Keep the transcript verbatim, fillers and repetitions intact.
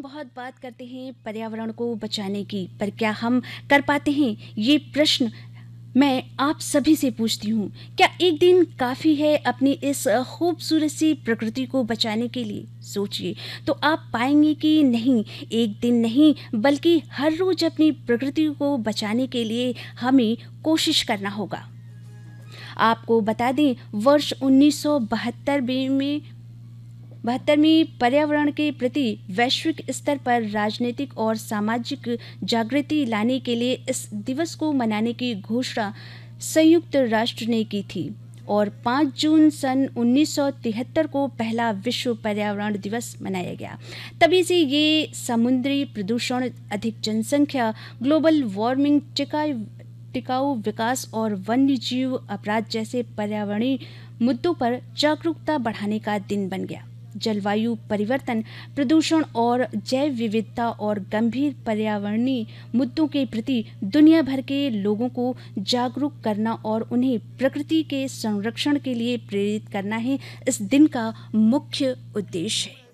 बहुत बात करते हैं पर्यावरण को बचाने की, पर क्या हम कर पाते हैं? ये प्रश्न मैं आप सभी से पूछती हूँ। क्या एक दिन काफ़ी है अपनी इस अ, खूबसूरत सी प्रकृति को बचाने के लिए? सोचिए, तो आप पाएँगे कि नहीं, एक दिन नहीं, बल्कि हर रोज़ अपनी प्रकृति को बचाने के लिए हमें कोशिश करना होगा। आपको बता दें, वर्ष उन्नीस सौ बहत्तर में में बहत्तरवीं पर्यावरण के प्रति वैश्विक स्तर पर राजनीतिक और सामाजिक जागृति लाने के लिए इस दिवस को मनाने की घोषणा संयुक्त राष्ट्र ने की थी और पाँच जून सन उन्नीस सौ तिहत्तर को पहला विश्व पर्यावरण दिवस मनाया गया। तभी से ये समुद्री प्रदूषण, अधिक जनसंख्या, ग्लोबल वार्मिंग, टिकाऊ टिकाऊ विकास और वन्य जीव अपराध जैसे पर्यावरणीय मुद्दों पर जागरूकता बढ़ाने का दिन बन गया। जलवायु परिवर्तन, प्रदूषण और जैव विविधता और गंभीर पर्यावरणीय मुद्दों के प्रति दुनिया भर के लोगों को जागरूक करना और उन्हें प्रकृति के संरक्षण के लिए प्रेरित करना ही इस दिन का मुख्य उद्देश्य है।